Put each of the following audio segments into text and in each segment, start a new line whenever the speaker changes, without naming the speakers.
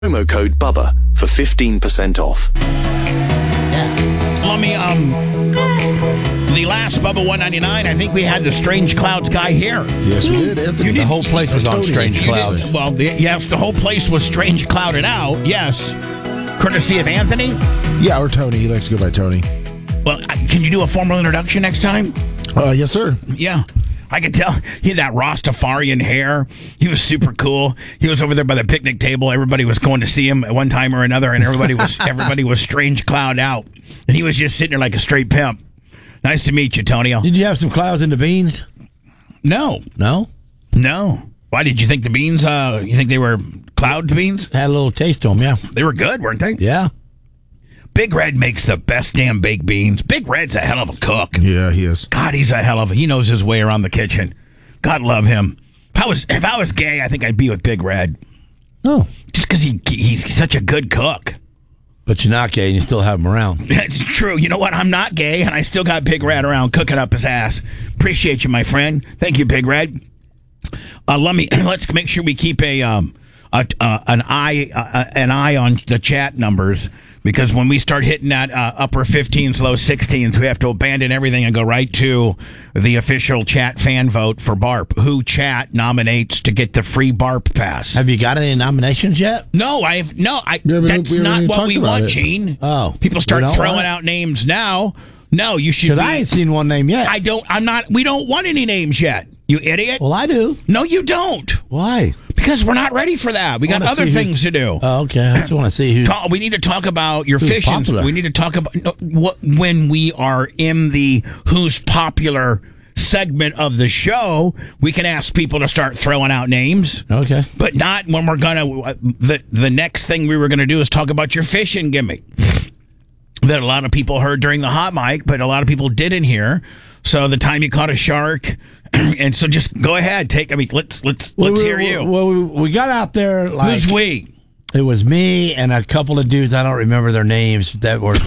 Promo code BUBBA for 15% off.
Let me, the last Bubba 199, I think we had the Strange Clouds guy here.
Yes, we did, Anthony.
The whole place was on Strange Clouds.
Well, yes, the whole place was Strange Clouded out, yes. Courtesy of Anthony?
Yeah, or Tony. He likes to go by Tony.
Well, can you do a formal introduction next time?
Yes, sir.
Yeah. I could tell he had that Rastafarian hair. He was super cool. He was over there by the picnic table. Everybody was going to see him at one time or another, and everybody was Strange Cloud out. And he was just sitting there like a straight pimp. Nice to meet you, Tonio.
Did you have some clouds in the beans?
No.
No?
No. Why did you think the beans, you think they were cloud beans?
Had a little taste to them, yeah.
They were good, weren't they?
Yeah.
Big Red makes the best damn baked beans. Big Red's a hell of a cook.
Yeah, he is.
God, he knows his way around the kitchen. God love him. If I was gay, I think I'd be with Big Red.
Oh.
Just because he's such a good cook.
But you're not gay and you still have him around.
It's true. You know what? I'm not gay, and I still got Big Red around cooking up his ass. Appreciate you, my friend. Thank you, Big Red. Let's make sure we keep an eye on the chat numbers, because when we start hitting that upper 15s, low 16s, we have to abandon everything and go right to the official chat fan vote for BARP. Who chat nominates to get the free BARP pass?
Have you got any nominations yet?
No, that's not what we want, Gene.
Oh.
People start throwing out names now. No, you should.
Because I ain't seen one name yet.
We don't want any names yet. You idiot.
Well, I do.
No, you don't.
Why?
Because we're not ready for that. We got other things to do.
Oh, okay. I just want to see who.
We need to talk about your fishing.
Popular.
We need to talk about when we are in the who's popular segment of the show. We can ask people to start throwing out names.
Okay.
But not when we're gonna. The next thing we were gonna do is talk about your fishing gimmick that a lot of people heard during the hot mic, but a lot of people didn't hear. So the time you caught a shark. And so just go ahead. Let's hear you.
Well, we got out there like...
Who's we?
It was me and a couple of dudes, I don't remember their names, that were...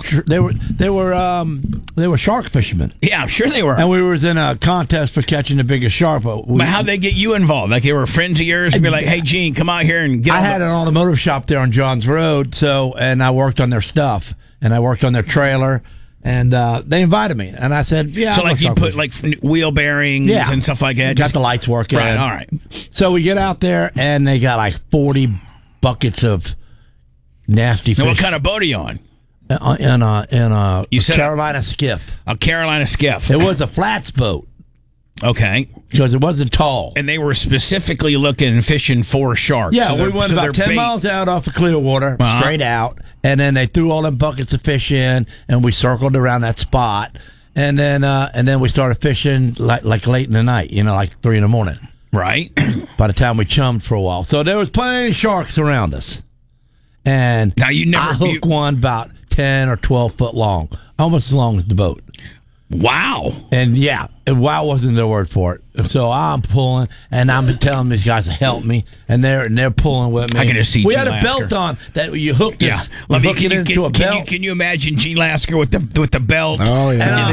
they were shark fishermen.
Yeah, I'm sure they were.
And we was in a contest for catching the biggest shark. But
how'd they get you involved? Like they were friends of yours and be like, hey, Gene, come out here and get
I had an automotive shop there on Johns Road, and I worked on their stuff. And I worked on their trailer. And they invited me, and I said, "Yeah."
So, like, you put like wheel bearings and stuff like that.
Got the lights working.
Right. All right.
So we get out there, and they got like 40 buckets of nasty fish.
Now, what kind of boat are you on?
In a Carolina skiff.
A Carolina skiff.
It was a flats boat.
Okay.
Because it wasn't tall.
And they were specifically fishing for sharks.
Yeah, so we went about 10 miles out off of Clearwater, straight out, and then they threw all them buckets of fish in, and we circled around that spot, and then we started fishing like late in the night, like 3 in the morning.
Right.
By the time we chummed for a while. So there was plenty of sharks around us. And
now I
hooked one about 10 or 12 foot long, almost as long as the boat.
Wow.
And wow wasn't the word for it. So I'm pulling, and I'm telling these guys to help me, and they're pulling with me.
I can just see
we
Gene
had a
Lasker.
belt on that you hooked us.
Yeah. Can you imagine Gene Lasker with the belt?
Oh yeah.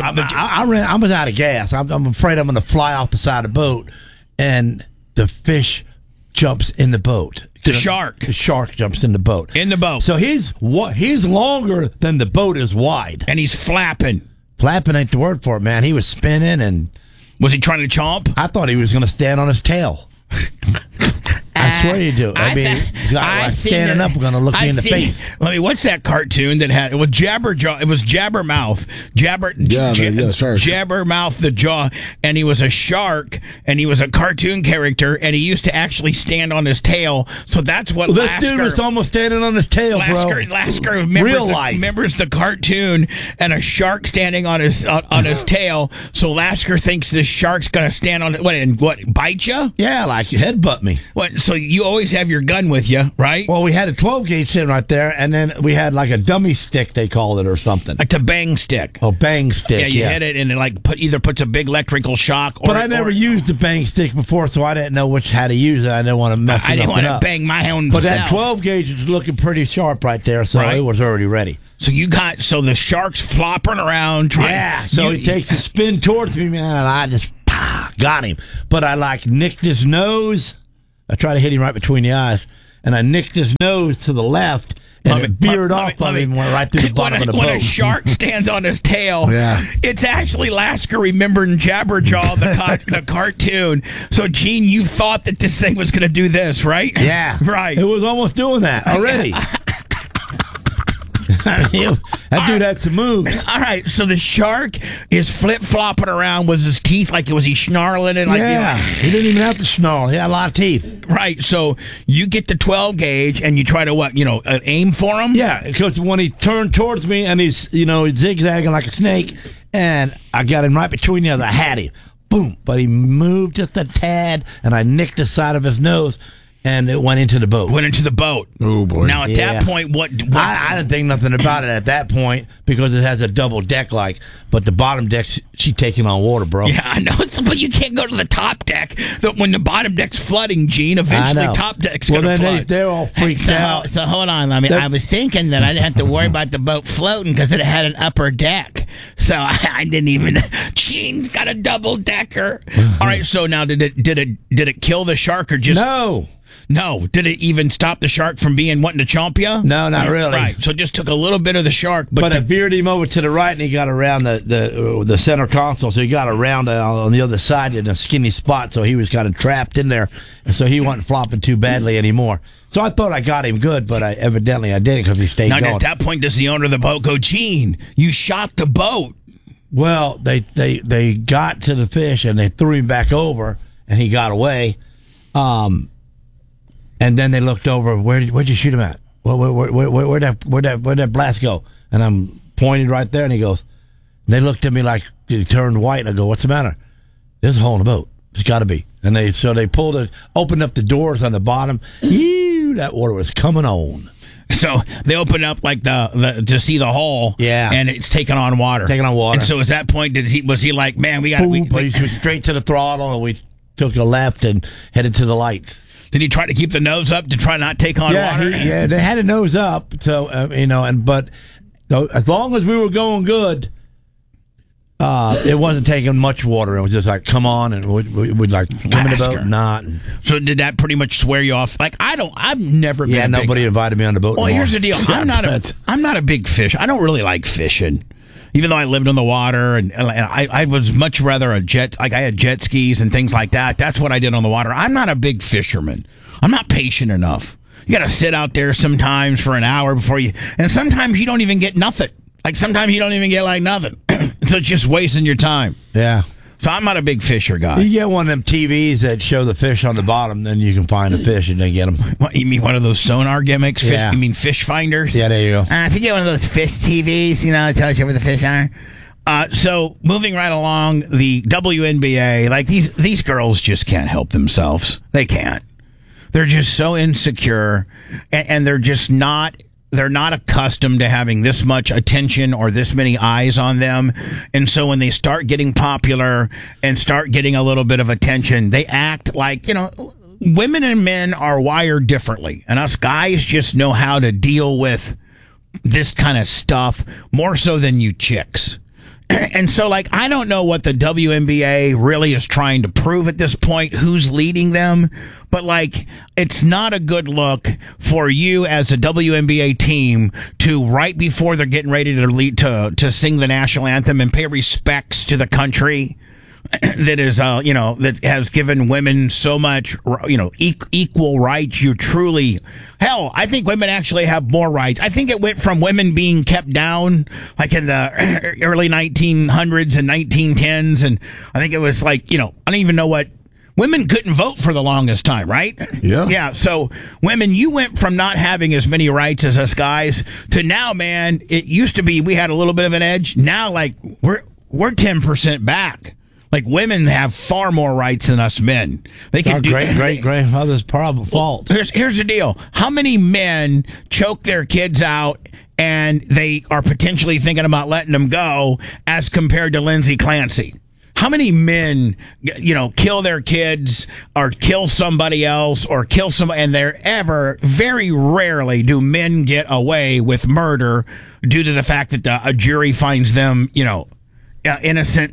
I was out of gas. I'm afraid I'm going to fly off the side of the boat, and the fish jumps in the boat.
The shark
jumps in the boat.
In the boat.
So he's longer than the boat is wide,
and he's flapping.
Flapping ain't the word for it, man. He was spinning, and
was he trying to chomp?
I thought he was going to stand on his tail. I swear you do. I mean, standing up, we're going to look me in the face.
What's that cartoon that had it was Jabberjaw? It was Jabbermouth. Jabbermouth the Jaw, and he was a shark, and he was a cartoon character, and he used to actually stand on his tail. So that's what
this dude was almost standing on his tail,
Lasker remembers the cartoon and a shark standing on his tail. So Lasker thinks this shark's going to stand on it. What bite you?
Yeah, like headbutt me.
What? So you always have your gun with you, right?
Well, we had a 12 gauge sitting right there, and then we had like a dummy stick, they called it, or something.
It's a bang stick.
Oh, bang stick.
Yeah, you hit it, and it either puts a big electrical shock.
But I never used the bang stick before, so I didn't know how to use it. I didn't want to mess it up.
I didn't want to bang my own.
But that 12 gauge is looking pretty sharp right there, so it was already ready.
So the shark's flopping around.
So he takes a spin towards me, man, and I just got him. But I nicked his nose. I tried to hit him right between the eyes. and I nicked his nose to the left, and it veered off of him and went right through the bottom of the boat.
When a shark stands on his tail,
Yeah.
it's actually Lasker remembering Jabberjaw, the cartoon. So, Gene, you thought that this thing was going to do this, right?
Yeah.
Right.
It was almost doing that already. That dude had some moves.
All right, so the shark is flip-flopping around with his teeth, like was he snarling it? Like,
He didn't even have to snarl. He had a lot of teeth.
Right, so you get the 12 gauge and you try to aim for him?
Yeah, because when he turned towards me and he's zigzagging like a snake, and I got him right between the other. I had him. Boom. But he moved just a tad, and I nicked the side of his nose, and it went into the boat.
Oh, boy.
Now, at that point, what
I didn't think nothing about it at that point because it has a double deck but the bottom deck, she's taking on water, bro.
Yeah, I know. But you can't go to the top deck. When the bottom deck's flooding, Gene, eventually top deck's going to flood.
They're all freaked out.
So hold on. I was thinking that I didn't have to worry about the boat floating because it had an upper deck. So I didn't even. Gene's got a double decker. All right. So now, did it kill the shark or just No. Did it even stop the shark from wanting to chomp you?
No, not really.
Right. So it just took a little bit of the shark,
but it veered him over to the right, and he got around the center console. So he got around on the other side in a skinny spot. So he was kind of trapped in there, and so he wasn't flopping too badly anymore. So I thought I got him good, but evidently I didn't because he stayed going.
At that point, does the owner of the boat go, Gene, you shot the boat?
Well, they got to the fish and they threw him back over, and he got away. And then they looked over. Where'd you shoot him at? Where'd that blast go? And I'm pointed right there, and he goes. They looked at me like he turned white. And I go, "What's the matter?" There's a hole in the boat. It's got to be. And they opened up the doors on the bottom. That water was coming on.
So they opened up like to see the hole, and it's taking on water. And so at that point, was he like, man, we got to
we straight to the throttle, and we took a left and headed to the lights.
Did he try to keep the nose up to try not take on water?
They had a nose up, so but as long as we were going good, it wasn't taking much water. It was just like, come on, and we'd like come in the boat, not.
So did that pretty much swear you off? Like I've never been.
Yeah, nobody invited me on the boat.
Well,
anymore.
Here's the deal. I'm not a big fish. I don't really like fishing. Even though I lived on the water and I was much rather I had jet skis and things like that. That's what I did on the water. I'm not a big fisherman. I'm not patient enough. You got to sit out there sometimes for an hour and sometimes you don't even get nothing. Like sometimes you don't even get like nothing. So it's just wasting your time.
Yeah.
So I'm not a big fisher guy.
You get one of them TVs that show the fish on the bottom, then you can find the fish and then get them.
What, you mean one of those sonar gimmicks?
Yeah.
You mean fish finders?
Yeah, there you go.
If you get one of those fish TVs, it tells you where the fish are. So moving right along, the WNBA, like these girls just can't help themselves. They can't. They're just so insecure, and they're just not. They're not accustomed to having this much attention or this many eyes on them. And so when they start getting popular and start getting a little bit of attention, they act like, women and men are wired differently. And us guys just know how to deal with this kind of stuff more so than you chicks. And so, I don't know what the WNBA really is trying to prove at this point, who's leading them, but, it's not a good look for you as a WNBA team to, right before they're getting ready to sing the national anthem and pay respects to the country that is, that has given women so much, equal rights. Hell, I think women actually have more rights. I think it went from women being kept down, in the early 1900s and 1910s, and I think it was I don't even know what. Women couldn't vote for the longest time, right?
Yeah.
Yeah, so women, you went from not having as many rights as us guys to now, man, it used to be we had a little bit of an edge. Now, we're 10% back. Women have far more rights than us men. They can do
great grandmother's fault.
Here's the deal. How many men choke their kids out and they are potentially thinking about letting them go as compared to Lindsay Clancy? How many men, kill their kids or kill somebody else or kill somebody, and very rarely do men get away with murder due to the fact that a jury finds them, innocent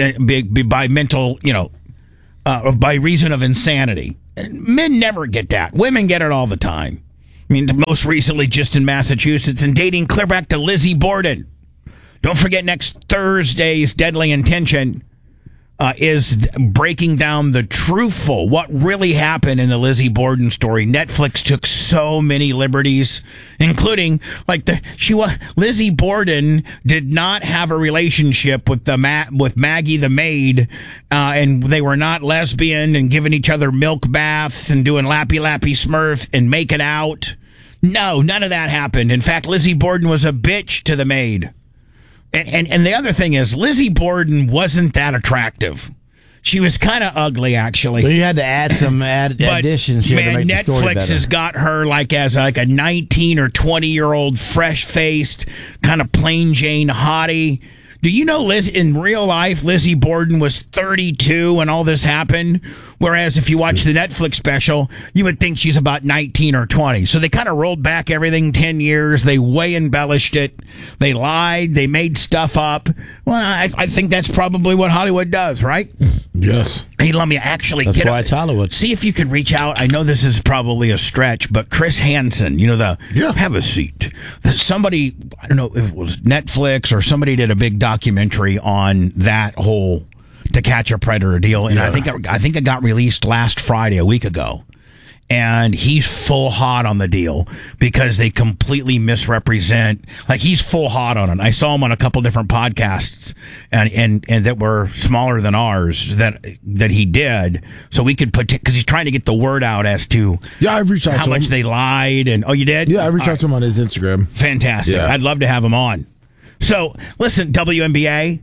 by mental, by reason of insanity. Men never get that. Women get it all the time. I mean, most recently just in Massachusetts, and dating clear back to Lizzie Borden. Don't forget, next Thursday's Deadly Intention is breaking down the truthful, what really happened in the Lizzie Borden story. Netflix took so many liberties, including Lizzie Borden did not have a relationship with with Maggie the maid, and they were not lesbian and giving each other milk baths and doing lappy smurf and making out. No, none of that happened. In fact, Lizzie Borden was a bitch to the maid. And the other thing is, Lizzie Borden wasn't that attractive. She was kind of ugly, actually.
So you had to add some additions here to make the story better.
Netflix has got her as a 19 or 20-year-old, fresh-faced, kind of plain Jane hottie. Do you know in real life, Lizzie Borden was 32 when all this happened? Whereas if you watch the Netflix special, you would think she's about 19 or 20. So they kind of rolled back everything 10 years. They way embellished it. They lied. They made stuff up. Well, I think that's probably what Hollywood does, right?
Yes.
Hey, let me actually
That's why it's Hollywood.
See if you can reach out. I know this is probably a stretch, but Chris Hansen, have a seat. Somebody, I don't know if it was Netflix or somebody did a big documentary on that whole To Catch a Predator deal, and I think it got released last Friday, a week ago. And he's full hot on the deal because they completely misrepresent. He's full hot on it. I saw him on a couple different podcasts, and that were smaller than ours that he did. So we could because he's trying to get the word out as to
I've reached out
how
to
much
him.
they lied. And you did?
Yeah, I reached out to him on his Instagram.
Fantastic.
Yeah.
I'd love to have him on. So listen, WNBA.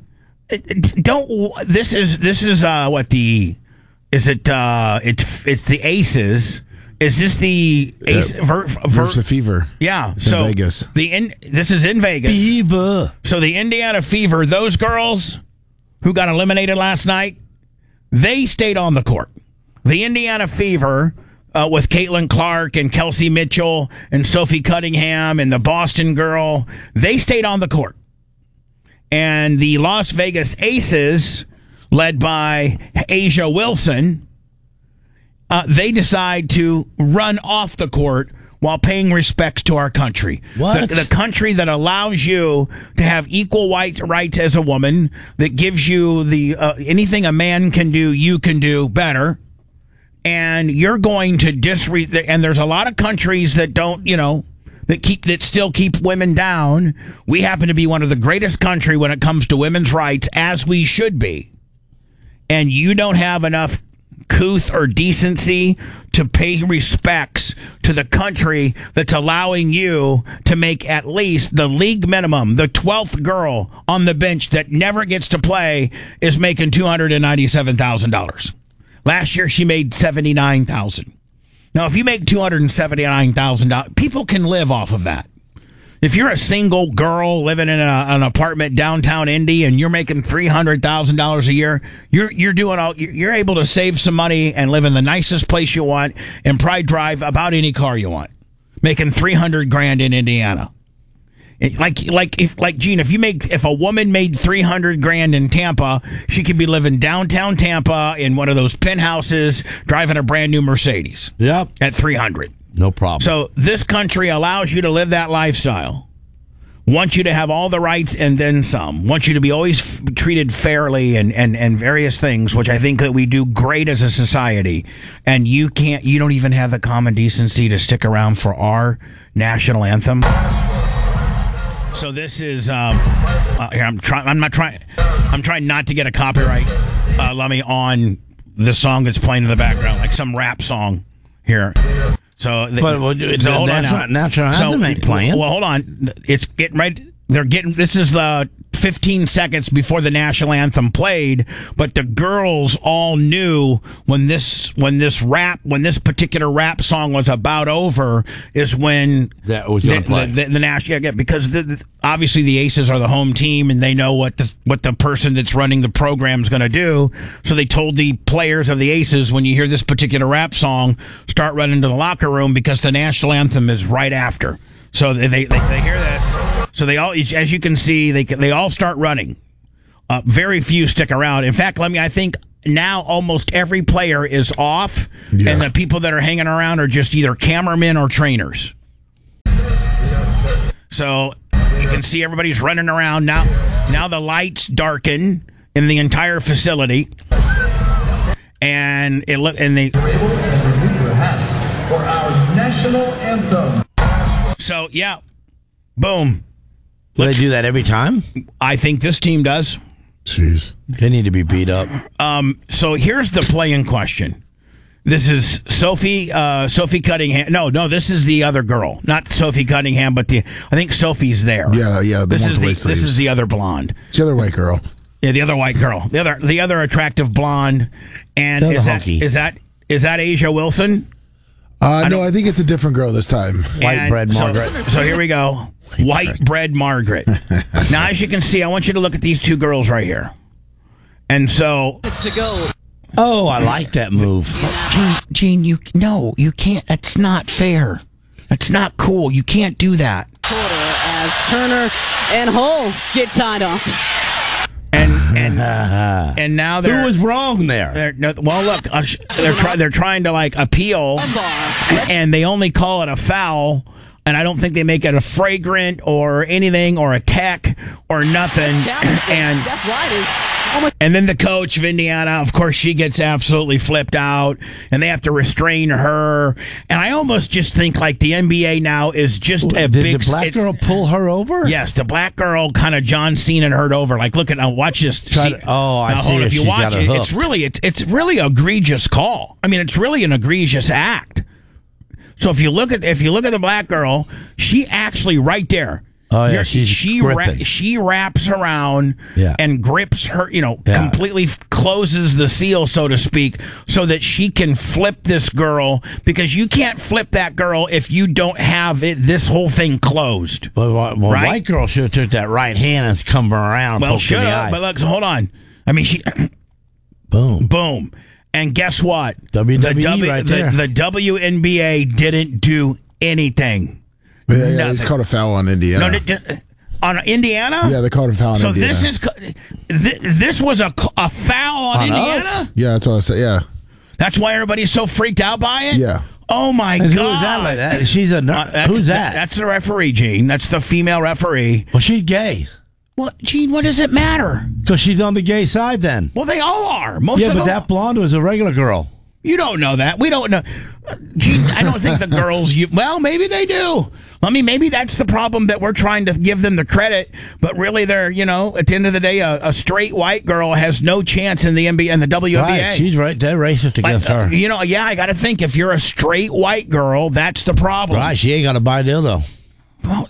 This is what the is it? It's the Aces. Is this the Ace
versus the Fever?
Yeah.
It's in Vegas.
This is in Vegas.
Fever.
So the Indiana Fever, those girls who got eliminated last night, they stayed on the court. The Indiana Fever, with Caitlin Clark and Kelsey Mitchell and Sophie Cunningham and the Boston girl, they stayed on the court. And the Las Vegas Aces, led by Asia Wilson, they decide to run off the court while paying respects to our country.
What?
The country that allows you to have equal rights as a woman, that gives you the anything a man can do, you can do better. And you're going to and there's a lot of countries that don't, that still keep women down. We happen to be one of the greatest country when it comes to women's rights, as we should be. And you don't have enough couth or decency to pay respects to the country that's allowing you to make at least the league minimum. The 12th girl on the bench that never gets to play is making $297,000. Last year she made $79,000. Now, if you make $279,000, people can live off of that. If you're a single girl living in an apartment downtown Indy and you're making $300,000 a year, you're able to save some money and live in the nicest place you want and probably drive about any car you want, making $300,000 in Indiana. Gene, if a woman made $300,000 in Tampa, she could be living downtown Tampa in one of those penthouses, driving a brand new Mercedes.
Yep.
At $300,000.
No problem.
So this country allows you to live that lifestyle. Wants you to have all the rights and then some. Wants you to be always treated fairly and various things, which I think that we do great as a society. And you don't even have the common decency to stick around for our national anthem. So this is here. I'm trying not to get a copyright. Lummy on the song that's playing in the background, like some rap song here. So,
national anthem ain't playing.
Well, hold on. It's getting right. This is 15 seconds before the national anthem played, but the girls all knew when this particular rap song was about over is when
that was going to play
the national, because obviously the Aces are the home team and they know what the person that's running the program is going to do. So they told the players of the Aces, when you hear this particular rap song, start running to the locker room because the national anthem is right after. So they hear this. So they all, as you can see, they all start running. Very few stick around. In fact, I think now almost every player is off, and the people that are hanging around are just either cameramen or trainers. So you can see everybody's running around now. Now the lights darken in the entire facility, and it look and they
remove your hats for our national anthem.
So yeah, boom.
Do they do that every time?
I think this team does.
Jeez.
They need to be beat up.
So here's the play-in question. This is Sophie Cunningham. No, this is the other girl, not Sophie Cunningham, but I think Sophie's there.
Yeah.
This is the other blonde.
It's the other white girl.
Yeah, the other white girl, the other attractive blonde, and is that Asia Wilson?
No, I think it's a different girl this time.
White bread Margaret.
So here we go. White bread Margaret. Now, as you can see, I want you to look at these two girls right here. And so,
Oh, I like that move.
Gene, you can't. That's not fair. That's not cool. You can't do that.
Quarter as Turner and Hull get tied up.
And now they're
Who was wrong there?
Well, look, they're trying to like appeal, and they only call it a foul. And I don't think they make it a flagrant or anything or a tech or nothing. And then the coach of Indiana, of course, she gets absolutely flipped out, and they have to restrain her. And I almost just think like the NBA now is just a big.
Did the black girl pull her over?
Yes, the black girl kind of John Cena her over. Like, look at now, watch this.
I see.
If you watch it, it's really an egregious call. I mean, it's really an egregious act. So if you look at the black girl, she actually right there.
Oh yeah,
she wraps around and grips her, completely closes the seal, so to speak, so that she can flip this girl, because you can't flip that girl if you don't have this whole thing closed.
Well,
right?
White girl should have took that right hand and come around.
Well, should have, but look, hold on. I mean, she boom. And guess what?
WWE right there.
The WNBA didn't do anything.
Yeah, he's called a foul on Indiana.
On Indiana?
Yeah, they called a foul on Indiana.
So this was a foul on Indiana?
Us? Yeah, that's what I said, yeah.
That's why everybody's so freaked out by it?
Yeah.
Oh, my God.
Who is that like that? She's who's that?
That's the referee, Gene. That's the female referee.
Well, she's gay.
Well, Gene, what does it matter?
Because she's on the gay side then.
Well, they all are.
That blonde was a regular girl.
You don't know that. We don't know. Gene, I don't think the girls... Well, maybe they do. Maybe that's the problem, that we're trying to give them the credit, but really they're, at the end of the day, a straight white girl has no chance in the NBA and the WNBA.
Right, she's right. They're racist against her.
I got to think, if you're a straight white girl, that's the problem.
Right, she ain't got to buy dildo.
Well,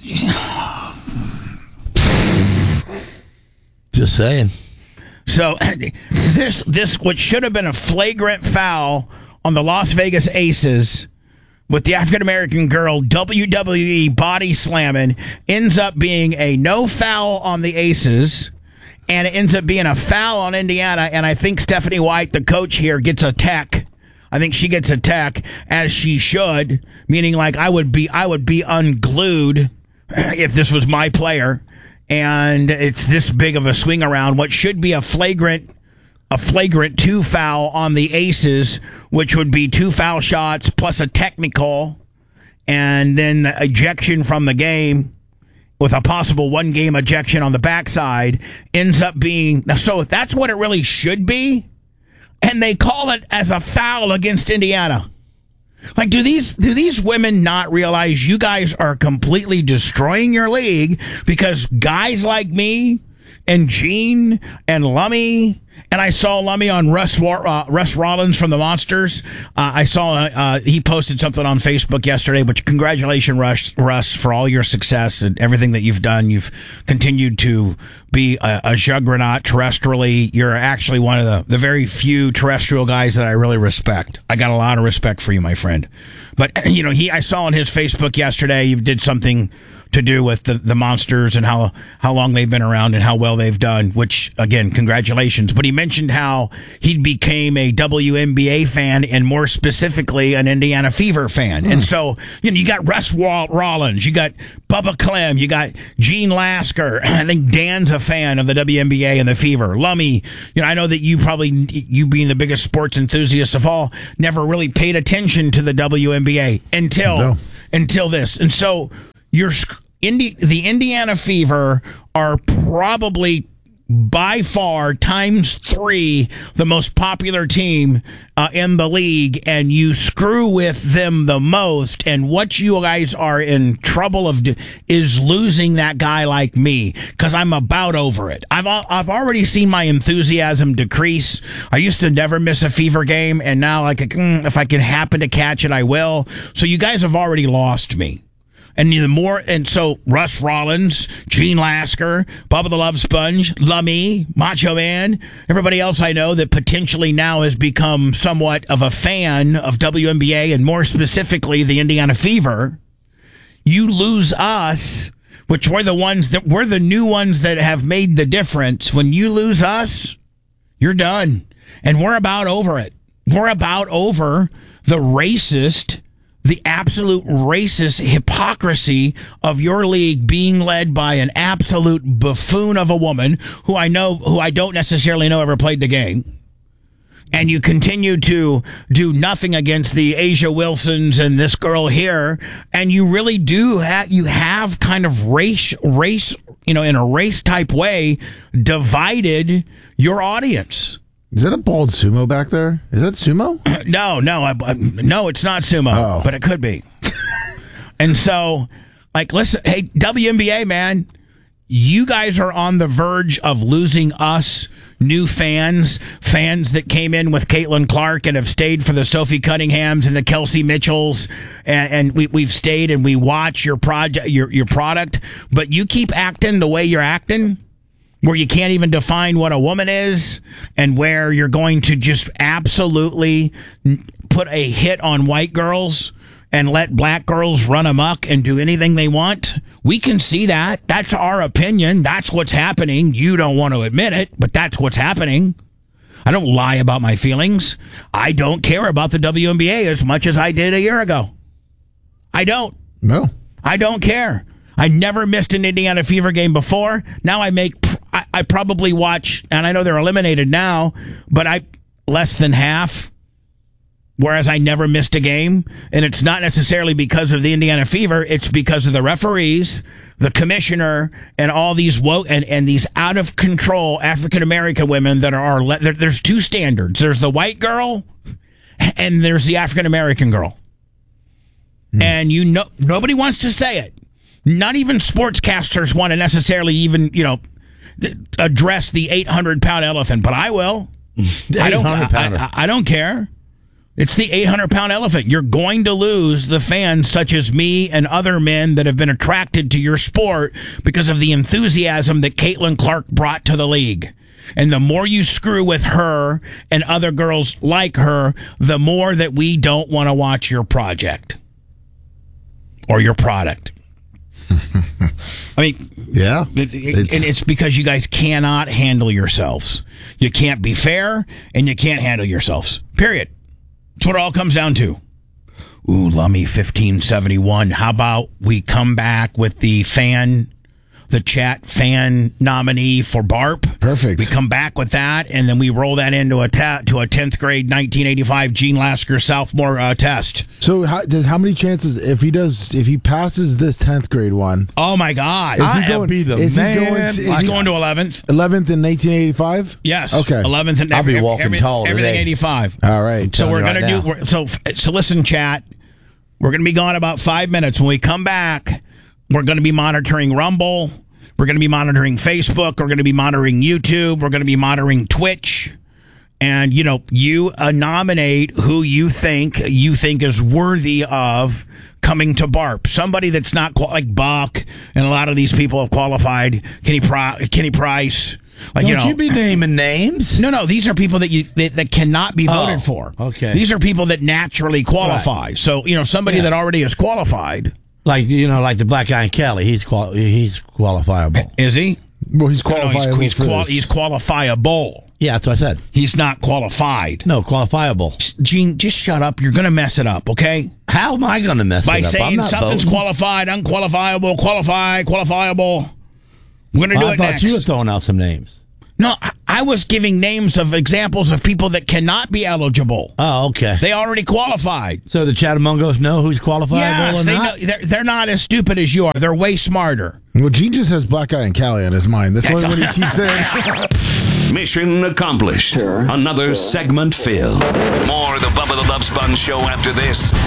just saying.
So this what should have been a flagrant foul on the Las Vegas Aces with the African American girl WWE body slamming ends up being a no foul on the Aces, and it ends up being a foul on Indiana. And I think Stephanie White, the coach here, gets a tech. I think she gets a tech, as she should, meaning like I would be unglued if this was my player. And it's this big of a swing around. What should be a flagrant 2 foul on the Aces, which would be 2 foul shots plus a technical, and then the ejection from the game with a possible 1-game ejection on the backside, ends up being... So that's what it really should be, and they call it as a foul against Indiana. Like, do these women not realize you guys are completely destroying your league because guys like me and Gene and Lummy, and I saw Lummy on Russ Rollins from the Monsters. I saw he posted something on Facebook yesterday, which congratulations, Russ, for all your success and everything that you've done. You've continued to be a juggernaut terrestrially. You're actually one of the very few terrestrial guys that I really respect. I got a lot of respect for you, my friend. But, I saw on his Facebook yesterday, you did something to do with the Monsters and how long they've been around and how well they've done, which, again, congratulations. But he mentioned how he became a WNBA fan and more specifically an Indiana Fever fan. And so, you got Russ Rollins, you got Bubba Clem, you got Gene Lasker. I think Dan's a fan of the WNBA and the Fever. Lummy, I know that you being the biggest sports enthusiast of all, never really paid attention to the WNBA until this. And so the Indiana Fever are probably by far times 3 the most popular team in the league, and you screw with them the most, and what you guys are in trouble of is losing that guy like me, because I'm about over it. I've already seen my enthusiasm decrease. I used to never miss a Fever game, and now if I can happen to catch it, I will. So you guys have already lost me. And so Russ Rollins, Gene Lasker, Bubba the Love Sponge, Lummy, Macho Man, everybody else I know that potentially now has become somewhat of a fan of WNBA and more specifically the Indiana Fever. You lose us, which we're the new ones that have made the difference. When you lose us, you're done. And we're about over it. We're about over the absolute racist hypocrisy of your league being led by an absolute buffoon of a woman who I don't necessarily know ever played the game. And you continue to do nothing against the Asia Wilsons and this girl here. And you really do have kind of race, in a race type way, divided your audience.
Is that a bald sumo back there? Is that sumo?
No, it's not sumo, but it could be. And so, listen, hey, WNBA, man, you guys are on the verge of losing us new fans that came in with Caitlin Clark and have stayed for the Sophie Cunninghams and the Kelsey Mitchells, and we've stayed and we watch your product, but you keep acting the way you're acting, where you can't even define what a woman is, and where you're going to just absolutely put a hit on white girls and let black girls run amok and do anything they want. We can see that. That's our opinion. That's what's happening. You don't want to admit it, but that's what's happening. I don't lie about my feelings. I don't care about the WNBA as much as I did a year ago. I don't.
No.
I don't care. I never missed an Indiana Fever game before. Now I probably watch, and I know they're eliminated now, but less than half, whereas I never missed a game. And it's not necessarily because of the Indiana Fever. It's because of the referees, the commissioner, and all these woke and these out of control African American women that there's two standards. There's the white girl and there's the African American girl. And nobody wants to say it. Not even sportscasters want to necessarily even, address the 800-pound elephant, but I will. I don't care. It's the 800-pound elephant. You're going to lose the fans such as me and other men that have been attracted to your sport because of the enthusiasm that Caitlin Clark brought to the league. And the more you screw with her and other girls like her, the more that we don't want to watch your project or your product. I mean,
yeah,
and it's because you guys cannot handle yourselves. You can't be fair, and you can't handle yourselves. Period. That's what it all comes down to. Ooh, Lummy 1571. How about we come back with the chat fan nominee for BARP?
Perfect.
We come back with that, and then we roll that into a 10th grade 1985 Gene Lasker sophomore test.
So how many chances if he passes this 10th grade one?
Oh my God!
He's going to
11th.
11th in 1985.
Yes.
Okay.
11th and
I'll be walking tall
everything
today.
85.
All right.
So we're gonna do. So listen, chat. We're gonna be gone about 5 minutes. When we come back, we're gonna be monitoring Rumble. We're going to be monitoring Facebook. We're going to be monitoring YouTube. We're going to be monitoring Twitch. And, you nominate who you think is worthy of coming to BARP. Somebody that's not like Buck, and a lot of these people have qualified. Kenny Price.
Don't you be naming names?
No. These are people that cannot be voted for.
Okay.
These are people that naturally qualify. Right. So, somebody that already is qualified.
Like the black guy in Kelly, he's qualifiable.
Is he?
Well, he's qualifiable.
He's qualifiable.
Yeah, that's what I said.
He's not qualified.
No, qualifiable.
Gene, just shut up. You're going to mess it up, okay?
How am I going to mess it up?
By saying something's qualified, unqualifiable, qualifiable. We're going to do it next.
I thought you were throwing out some names.
No, I was giving names of examples of people that cannot be eligible.
Oh, okay.
They already qualified.
So the Chattamongos know who's qualifiable
Yes,
or
they
not?
know, they're not as stupid as you are. They're way smarter.
Well, Gene just has Black Guy and Callie on his mind. That's why when he keeps saying.
Mission accomplished. Another segment filled. More of the Bubba the Love Sponge show after this.